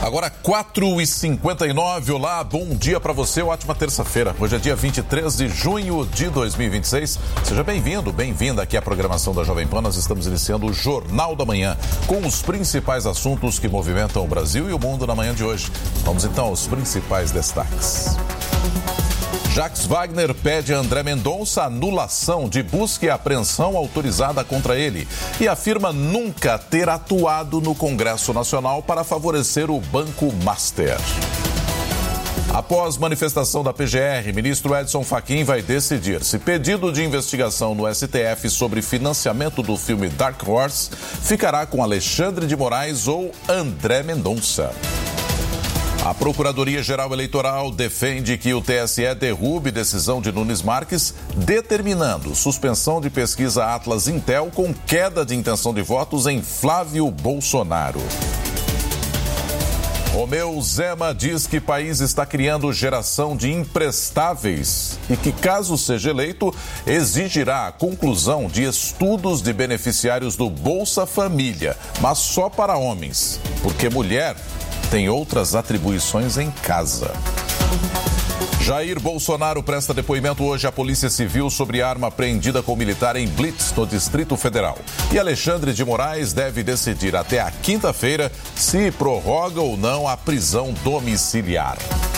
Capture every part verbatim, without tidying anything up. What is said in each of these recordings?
Agora quatro e cinquenta e nove, olá, bom dia para você, ótima terça-feira. Hoje é dia vinte e três de junho de dois mil e vinte e seis. Seja bem-vindo, bem-vinda aqui à programação da Jovem Pan. Nós estamos iniciando o Jornal da Manhã com os principais assuntos que movimentam o Brasil e o mundo na manhã de hoje. Vamos então aos principais destaques. Jacques Wagner pede a André Mendonça anulação de busca e apreensão autorizada contra ele e afirma nunca ter atuado no Congresso Nacional para favorecer o Banco Master. Após manifestação da P G R, ministro Edson Fachin vai decidir se pedido de investigação no S T F sobre financiamento do filme Dark Horse ficará com Alexandre de Moraes ou André Mendonça. A Procuradoria-Geral Eleitoral defende que o T S E derrube decisão de Nunes Marques, determinando suspensão de pesquisa Atlas Intel com queda de intenção de votos em Flávio Bolsonaro. Romeu Zema diz que o país está criando geração de imprestáveis e que, caso seja eleito, exigirá a conclusão de estudos de beneficiários do Bolsa Família, mas só para homens, porque mulher tem outras atribuições em casa. Jair Bolsonaro presta depoimento hoje à Polícia Civil sobre arma apreendida com militar em Blitz, no Distrito Federal. E Alexandre de Moraes deve decidir até a quinta-feira se prorroga ou não a prisão domiciliar.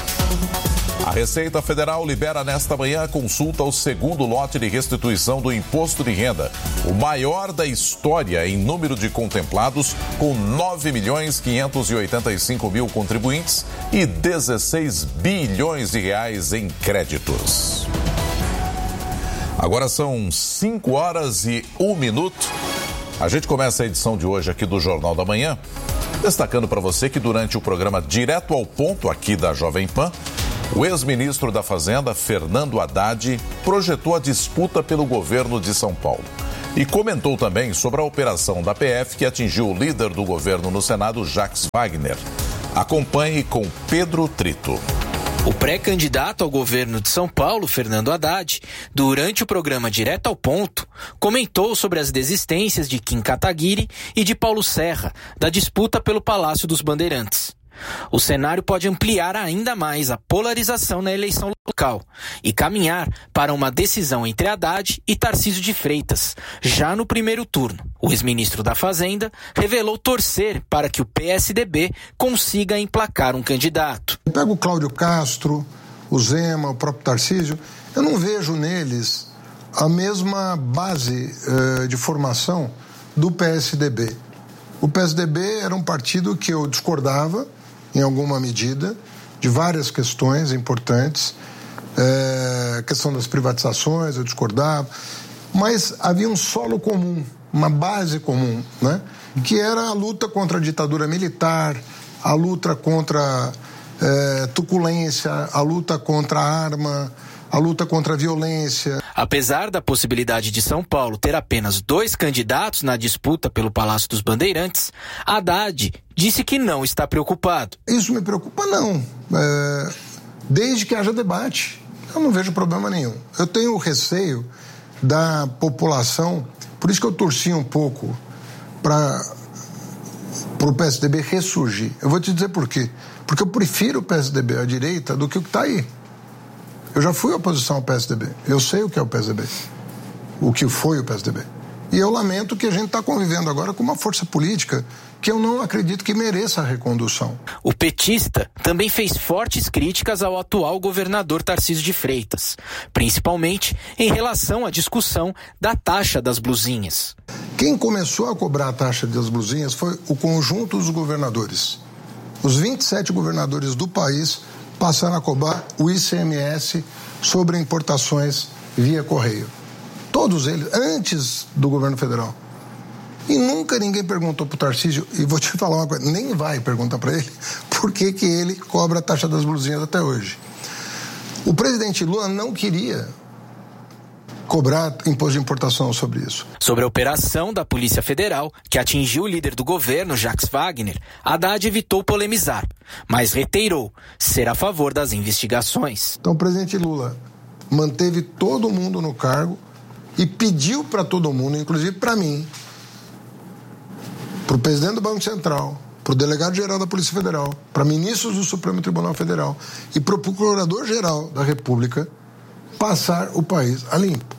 A Receita Federal libera nesta manhã a consulta ao segundo lote de restituição do imposto de renda, o maior da história em número de contemplados, com nove milhões quinhentos e oitenta e cinco mil contribuintes e dezesseis bilhões de reais em créditos. Agora são cinco horas e um minuto. A gente começa a edição de hoje aqui do Jornal da Manhã, destacando para você que durante o programa Direto ao Ponto aqui da Jovem Pan, o ex-ministro da Fazenda, Fernando Haddad, projetou a disputa pelo governo de São Paulo e comentou também sobre a operação da P F que atingiu o líder do governo no Senado, Jacques Wagner. Acompanhe com Pedro Trito. O pré-candidato ao governo de São Paulo, Fernando Haddad, durante o programa Direto ao Ponto, comentou sobre as desistências de Kim Kataguiri e de Paulo Serra da disputa pelo Palácio dos Bandeirantes. O cenário pode ampliar ainda mais a polarização na eleição local e caminhar para uma decisão entre Haddad e Tarcísio de Freitas, já no primeiro turno. O ex-ministro da Fazenda revelou torcer para que o P S D B consiga emplacar um candidato. Eu pego o Cláudio Castro, o Zema, o próprio Tarcísio, eu não vejo neles a mesma base uh, de formação do P S D B. O P S D B era um partido que eu discordava, em alguma medida, de várias questões importantes. É, a questão das privatizações, eu discordava. Mas havia um solo comum, uma base comum, né? Que era a luta contra a ditadura militar, a luta contra é, truculência, a luta contra a arma, a luta contra a violência. Apesar da possibilidade de São Paulo ter apenas dois candidatos na disputa pelo Palácio dos Bandeirantes, Haddad disse que não está preocupado. Isso me preocupa não, é, desde que haja debate, eu não vejo problema nenhum. Eu tenho receio da população, por isso que eu torci um pouco para o P S D B ressurgir. Eu vou te dizer por quê. Porque eu prefiro o P S D B à direita do que o que está aí. Eu já fui oposição ao P S D B. Eu sei o que é o P S D B. O que foi o P S D B. E eu lamento que a gente está convivendo agora com uma força política que eu não acredito que mereça a recondução. O petista também fez fortes críticas ao atual governador Tarcísio de Freitas, principalmente em relação à discussão da taxa das blusinhas. Quem começou a cobrar a taxa das blusinhas foi o conjunto dos governadores. Os vinte e sete governadores do país passaram a cobrar o I C M S sobre importações via correio. Todos eles, antes do governo federal. E nunca ninguém perguntou para o Tarcísio, e vou te falar uma coisa, nem vai perguntar para ele, por que que ele cobra a taxa das blusinhas até hoje. O presidente Lula não queria cobrar imposto de importação sobre isso. Sobre a operação da Polícia Federal, que atingiu o líder do governo, Jacques Wagner, Haddad evitou polemizar, mas reiterou ser a favor das investigações. Então o presidente Lula manteve todo mundo no cargo e pediu para todo mundo, inclusive para mim, para o presidente do Banco Central, para o delegado-geral da Polícia Federal, para ministros do Supremo Tribunal Federal e para o Procurador-Geral da República passar o país a limpo.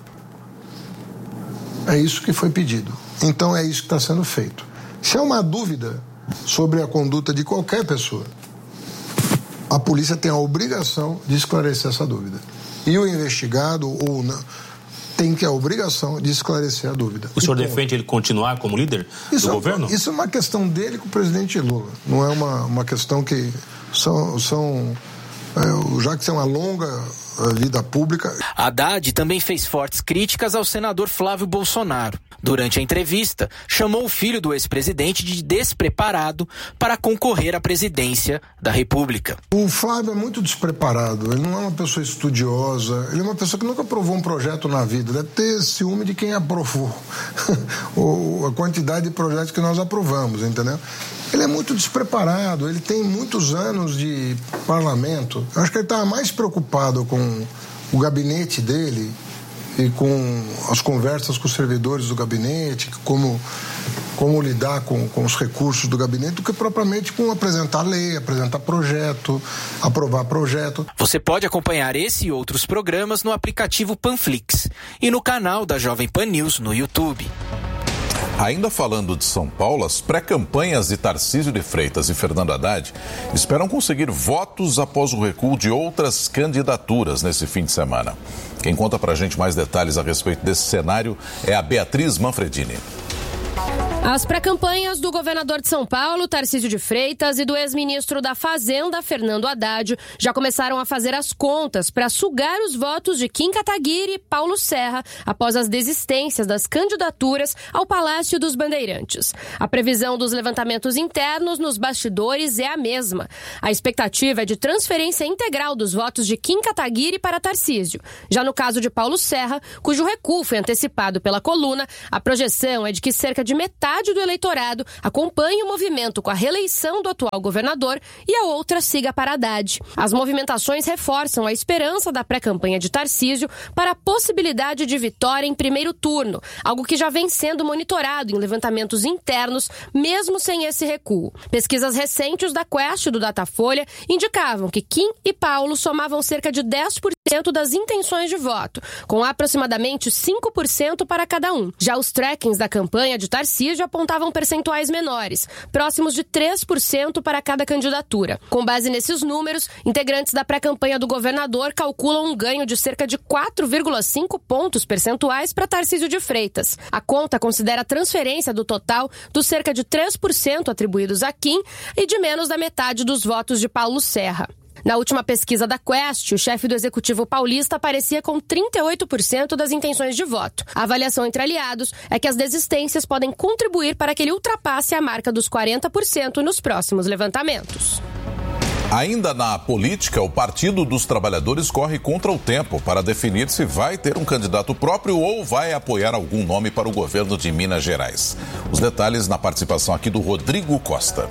É isso que foi pedido. Então é isso que está sendo feito. Se há uma dúvida sobre a conduta de qualquer pessoa, a polícia tem a obrigação de esclarecer essa dúvida. E o investigado ou não, tem que a obrigação de esclarecer a dúvida. O senhor defende ele continuar como líder isso do é, governo? Isso é uma questão dele com o presidente Lula. Não é uma, uma questão que são... são é, já que tem uma longa vida pública. Haddad também fez fortes críticas ao senador Flávio Bolsonaro. Durante a entrevista, chamou o filho do ex-presidente de despreparado para concorrer à presidência da República. O Flávio é muito despreparado, ele não é uma pessoa estudiosa, ele é uma pessoa que nunca aprovou um projeto na vida, deve ter ciúme de quem aprovou a quantidade de projetos que nós aprovamos, entendeu? Ele é muito despreparado, ele tem muitos anos de parlamento. Eu acho que ele estava mais preocupado com o gabinete dele e com as conversas com os servidores do gabinete, como, como lidar com, com os recursos do gabinete, do que propriamente com apresentar lei, apresentar projeto, aprovar projeto. Você pode acompanhar esse e outros programas no aplicativo Panflix e no canal da Jovem Pan News no YouTube. Ainda falando de São Paulo, as pré-campanhas de Tarcísio de Freitas e Fernando Haddad esperam conseguir votos após o recuo de outras candidaturas nesse fim de semana. Quem conta pra gente mais detalhes a respeito desse cenário é a Beatriz Manfredini. As pré-campanhas do governador de São Paulo, Tarcísio de Freitas, e do ex-ministro da Fazenda, Fernando Haddad, já começaram a fazer as contas para sugar os votos de Kim Kataguiri e Paulo Serra após as desistências das candidaturas ao Palácio dos Bandeirantes. A previsão dos levantamentos internos nos bastidores é a mesma. A expectativa é de transferência integral dos votos de Kim Kataguiri para Tarcísio. Já no caso de Paulo Serra, cujo recuo foi antecipado pela coluna, a projeção é de que cerca de metade do eleitorado acompanhe o movimento com a reeleição do atual governador e a outra siga para Haddad. As movimentações reforçam a esperança da pré-campanha de Tarcísio para a possibilidade de vitória em primeiro turno, algo que já vem sendo monitorado em levantamentos internos, mesmo sem esse recuo. Pesquisas recentes da Quest e do Datafolha indicavam que Kim e Paulo somavam cerca de dez por cento das intenções de voto, com aproximadamente cinco por cento para cada um. Já os trackings da campanha de Tarcísio apontavam percentuais menores, próximos de três por cento para cada candidatura. Com base nesses números, integrantes da pré-campanha do governador calculam um ganho de cerca de quatro vírgula cinco pontos percentuais para Tarcísio de Freitas. A conta considera a transferência do total dos cerca de três por cento atribuídos a Kim e de menos da metade dos votos de Paulo Serra. Na última pesquisa da Quest, o chefe do executivo paulista aparecia com trinta e oito por cento das intenções de voto. A avaliação entre aliados é que as desistências podem contribuir para que ele ultrapasse a marca dos quarenta por cento nos próximos levantamentos. Ainda na política, o Partido dos Trabalhadores corre contra o tempo para definir se vai ter um candidato próprio ou vai apoiar algum nome para o governo de Minas Gerais. Os detalhes na participação aqui do Rodrigo Costa.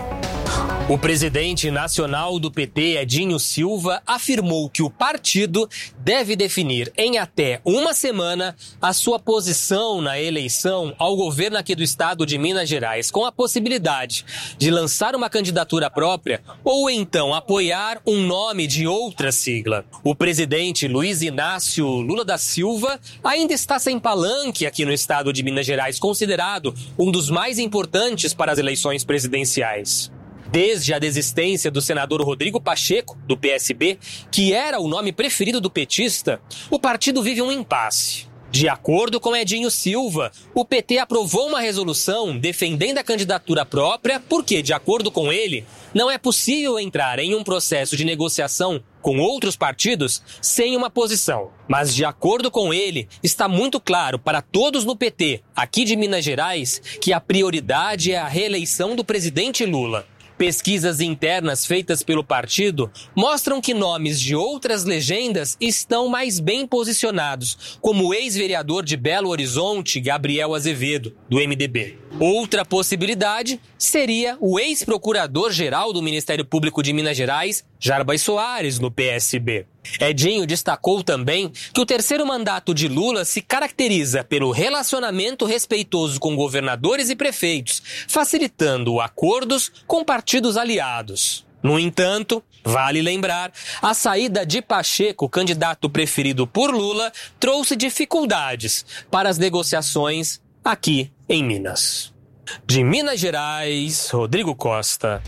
O presidente nacional do P T, Edinho Silva, afirmou que o partido deve definir em até uma semana a sua posição na eleição ao governo aqui do estado de Minas Gerais, com a possibilidade de lançar uma candidatura própria ou então apoiar um nome de outra sigla. O presidente Luiz Inácio Lula da Silva ainda está sem palanque aqui no estado de Minas Gerais, considerado um dos mais importantes para as eleições presidenciais. Desde a desistência do senador Rodrigo Pacheco, do P S B, que era o nome preferido do petista, o partido vive um impasse. De acordo com Edinho Silva, o P T aprovou uma resolução defendendo a candidatura própria porque, de acordo com ele, não é possível entrar em um processo de negociação com outros partidos sem uma posição. Mas, de acordo com ele, está muito claro para todos no P T, aqui de Minas Gerais, que a prioridade é a reeleição do presidente Lula. Pesquisas internas feitas pelo partido mostram que nomes de outras legendas estão mais bem posicionados, como o ex-vereador de Belo Horizonte, Gabriel Azevedo, do M D B. Outra possibilidade seria o ex-procurador-geral do Ministério Público de Minas Gerais, Jarbas Soares, no P S B. Edinho destacou também que o terceiro mandato de Lula se caracteriza pelo relacionamento respeitoso com governadores e prefeitos, facilitando acordos com partidos aliados. No entanto, vale lembrar, a saída de Pacheco, candidato preferido por Lula, trouxe dificuldades para as negociações aqui em Minas. De Minas Gerais, Rodrigo Costa.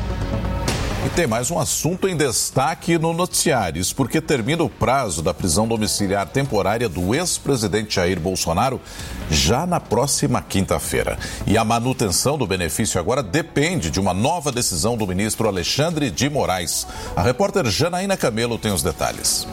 E tem mais um assunto em destaque no Noticiários, porque termina o prazo da prisão domiciliar temporária do ex-presidente Jair Bolsonaro já na próxima quinta-feira. E a manutenção do benefício agora depende de uma nova decisão do ministro Alexandre de Moraes. A repórter Janaína Camelo tem os detalhes.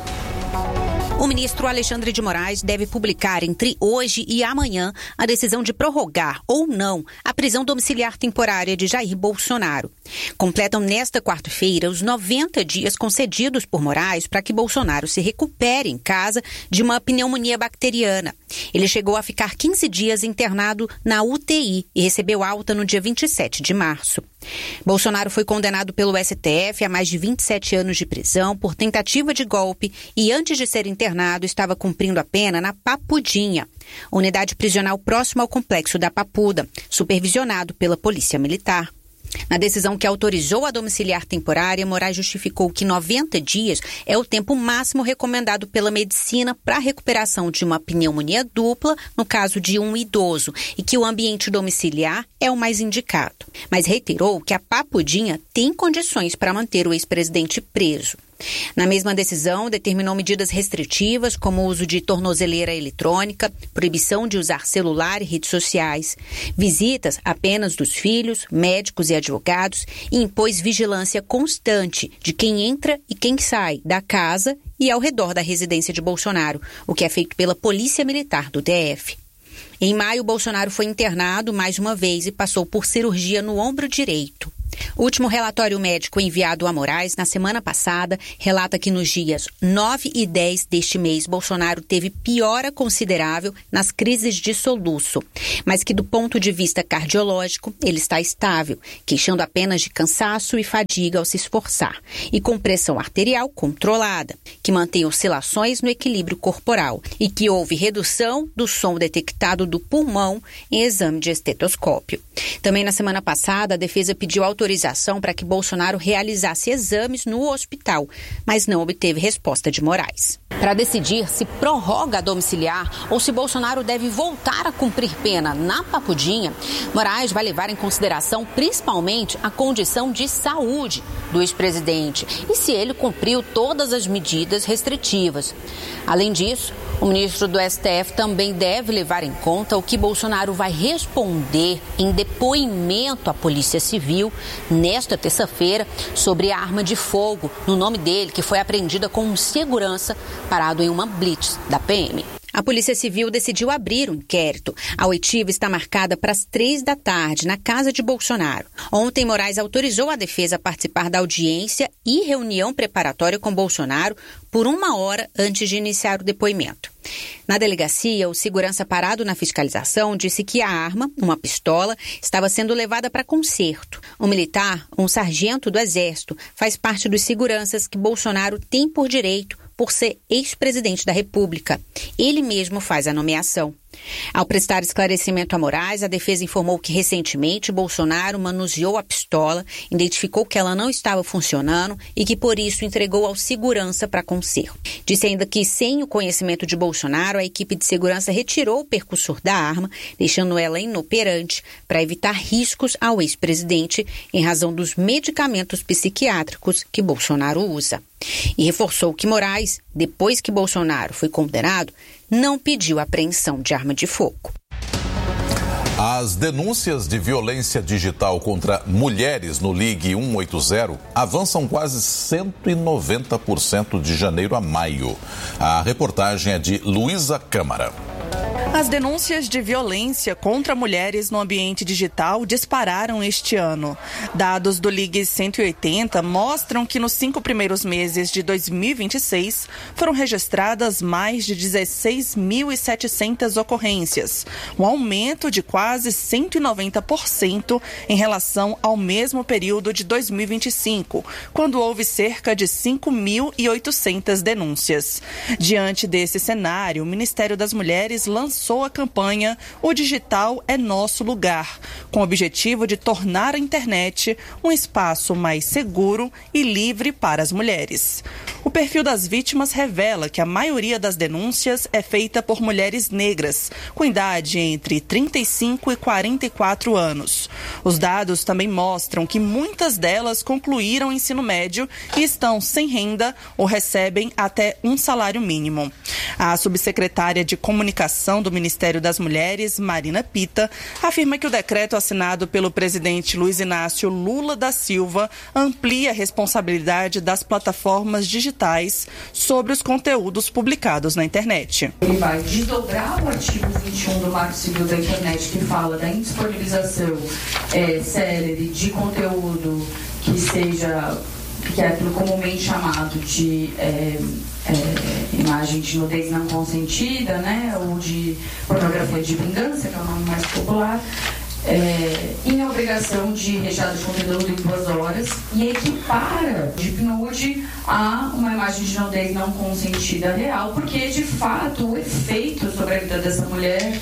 O ministro Alexandre de Moraes deve publicar entre hoje e amanhã a decisão de prorrogar ou não a prisão domiciliar temporária de Jair Bolsonaro. Completam nesta quarta-feira os noventa dias concedidos por Moraes para que Bolsonaro se recupere em casa de uma pneumonia bacteriana. Ele chegou a ficar quinze dias internado na U T I e recebeu alta no dia vinte e sete de março. Bolsonaro foi condenado pelo S T F a mais de vinte e sete anos de prisão por tentativa de golpe e, antes de ser internado, estava cumprindo a pena na Papudinha, unidade prisional próxima ao complexo da Papuda, supervisionado pela Polícia Militar. Na decisão que autorizou a domiciliar temporária, Moraes justificou que noventa dias é o tempo máximo recomendado pela medicina para a recuperação de uma pneumonia dupla, no caso de um idoso, e que o ambiente domiciliar é o mais indicado. Mas reiterou que a Papudinha tem condições para manter o ex-presidente preso. Na mesma decisão, determinou medidas restritivas como o uso de tornozeleira eletrônica, proibição de usar celular e redes sociais, visitas apenas dos filhos, médicos e advogados e impôs vigilância constante de quem entra e quem sai da casa e ao redor da residência de Bolsonaro, o que é feito pela Polícia Militar do D F. Em maio, Bolsonaro foi internado mais uma vez e passou por cirurgia no ombro direito. O último relatório médico enviado a Moraes na semana passada relata que nos dias nove e dez deste mês, Bolsonaro teve piora considerável nas crises de soluço, mas que do ponto de vista cardiológico ele está estável, queixando apenas de cansaço e fadiga ao se esforçar, e com pressão arterial controlada, que mantém oscilações no equilíbrio corporal e que houve redução do som detectado do pulmão em exame de estetoscópio. Também na semana passada, a defesa pediu autorização para que Bolsonaro realizasse exames no hospital, mas não obteve resposta de Moraes. Para decidir se prorroga a domiciliar ou se Bolsonaro deve voltar a cumprir pena na Papudinha, Moraes vai levar em consideração principalmente a condição de saúde do ex-presidente e se ele cumpriu todas as medidas restritivas. Além disso, o ministro do S T F também deve levar em conta o que Bolsonaro vai responder em depoimento à Polícia Civil nesta terça-feira sobre a arma de fogo no nome dele, que foi apreendida com um segurança parado em uma blitz da P M. A Polícia Civil decidiu abrir um inquérito. A oitiva está marcada para as três da tarde, na casa de Bolsonaro. Ontem, Moraes autorizou a defesa a participar da audiência e reunião preparatória com Bolsonaro por uma hora antes de iniciar o depoimento. Na delegacia, o segurança parado na fiscalização disse que a arma, uma pistola, estava sendo levada para conserto. O militar, um sargento do Exército, faz parte dos seguranças que Bolsonaro tem por direito por ser ex-presidente da República. Ele mesmo faz a nomeação. Ao prestar esclarecimento a Moraes, a defesa informou que recentemente Bolsonaro manuseou a pistola, identificou que ela não estava funcionando e que por isso entregou ao segurança para conserto. Disse ainda que, sem o conhecimento de Bolsonaro, a equipe de segurança retirou o percussor da arma, deixando ela inoperante para evitar riscos ao ex-presidente em razão dos medicamentos psiquiátricos que Bolsonaro usa. E reforçou que Moraes, depois que Bolsonaro foi condenado, não pediu apreensão de arma de fogo. As denúncias de violência digital contra mulheres no Ligue cento e oitenta avançam quase cento e noventa por cento de janeiro a maio. A reportagem é de Luísa Câmara. As denúncias de violência contra mulheres no ambiente digital dispararam este ano. Dados do Ligue cento e oitenta mostram que nos cinco primeiros meses de dois mil e vinte e seis foram registradas mais de dezesseis mil e setecentas ocorrências, um aumento de quase cento e noventa por cento em relação ao mesmo período de dois mil e vinte e cinco, quando houve cerca de cinco mil e oitocentas denúncias. Diante desse cenário, o Ministério das Mulheres lançou a campanha O Digital é Nosso Lugar, com o objetivo de tornar a internet um espaço mais seguro e livre para as mulheres. O perfil das vítimas revela que a maioria das denúncias é feita por mulheres negras, com idade entre trinta e cinco e quarenta e quatro anos. Os dados também mostram que muitas delas concluíram o ensino médio e estão sem renda ou recebem até um salário mínimo. A subsecretária de Comunicação do Ministério das Mulheres, Marina Pita, afirma que o decreto assinado pelo presidente Luiz Inácio Lula da Silva amplia a responsabilidade das plataformas digitais sobre os conteúdos publicados na internet. Ele vai desdobrar o artigo vinte e um do Marco Civil da Internet, que fala da indisponibilização é, célere de conteúdo que seja, que é aquilo comumente chamado de é, é, imagem de nudez não consentida, né, ou de pornografia de vingança, que é o nome mais popular, é, em obrigação de retirada de conteúdo em duas horas e equipara de nude a uma imagem de nudez não consentida real, porque de fato o efeito sobre a vida dessa mulher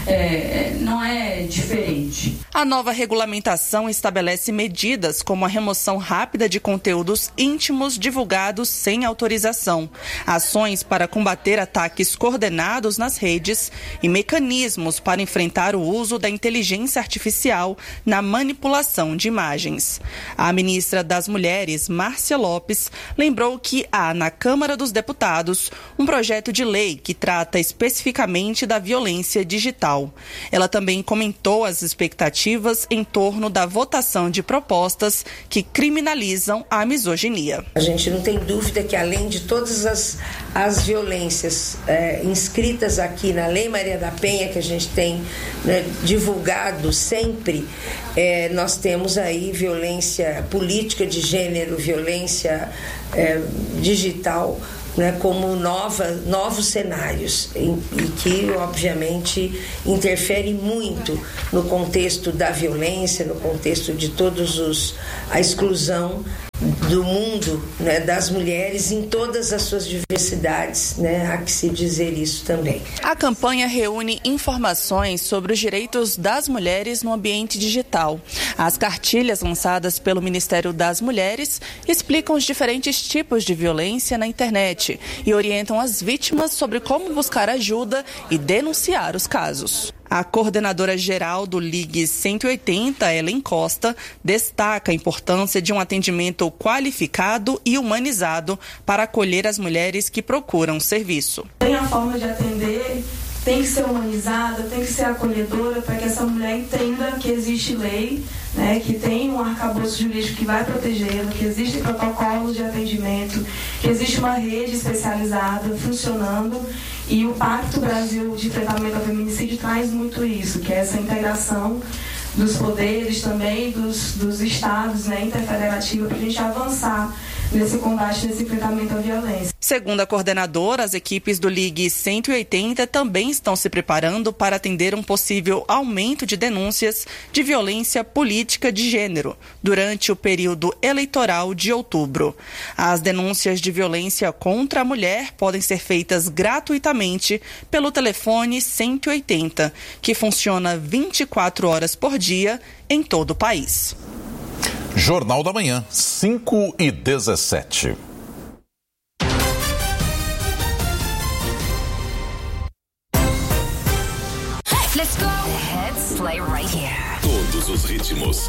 é, não é diferente. A nova regulamentação estabelece medidas como a remoção rápida de conteúdos íntimos divulgados sem autorização, ações para combater ataques coordenados nas redes e mecanismos para enfrentar o uso da inteligência artificial artificial na manipulação de imagens. A ministra das Mulheres, Márcia Lopes, lembrou que há na Câmara dos Deputados um projeto de lei que trata especificamente da violência digital. Ela também comentou as expectativas em torno da votação de propostas que criminalizam a misoginia. A gente não tem dúvida que, além de todas as, as violências é, inscritas aqui na Lei Maria da Penha, que a gente tem, né, divulgado sempre, é, nós temos aí violência política de gênero, violência é, digital, né, como nova, novos cenários e, e que, obviamente, interfere muito no contexto da violência, no contexto de todos os a exclusão do mundo, né, das mulheres em todas as suas diversidades, né, há que se dizer isso também. A campanha reúne informações sobre os direitos das mulheres no ambiente digital. As cartilhas lançadas pelo Ministério das Mulheres explicam os diferentes tipos de violência na internet e orientam as vítimas sobre como buscar ajuda e denunciar os casos. A coordenadora geral do Ligue cento e oitenta, Ellen Costa, destaca a importância de um atendimento qualificado e humanizado para acolher as mulheres que procuram serviço. Tem a forma de atender, tem que ser humanizada, tem que ser acolhedora para que essa mulher entenda que existe lei, né, que tem um arcabouço jurídico que vai protegê-la, que existem protocolos de atendimento, que existe uma rede especializada funcionando. E o Pacto Brasil de Enfrentamento ao Feminicídio traz muito isso, que é essa integração dos poderes também, dos, dos estados, né, interfederativa, para a gente avançar nesse combate, nesse enfrentamento à violência. Segundo a coordenadora, as equipes do Ligue cento e oitenta também estão se preparando para atender um possível aumento de denúncias de violência política de gênero durante o período eleitoral de outubro. As denúncias de violência contra a mulher podem ser feitas gratuitamente pelo telefone cento e oitenta, que funciona vinte e quatro horas por dia em todo o país. Jornal da Manhã, cinco e dezessete. Let's go. Hits play right here. Todos os ritmos,